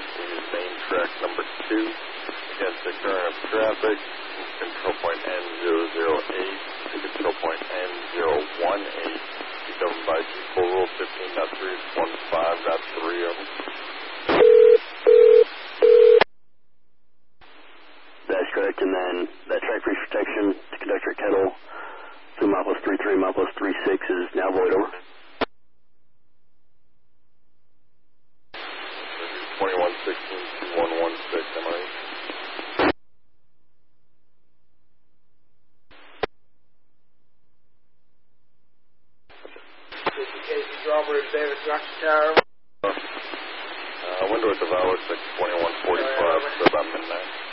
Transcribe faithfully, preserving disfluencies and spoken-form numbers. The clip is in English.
Northeast main track number two. Against the current of traffic, control point N zero zero eight to control point N zero one eight. Be governed by G four Rule fifteen point three one five point three of them. That's correct, and then that track breach protection to conductor kettle through mile plus three three, mile plus three six is now void over. twenty-one sixteen two one one six, am I right? Robert David Rocky Tower. Uh, window at the Valley six twenty-one forty-five, so about midnight.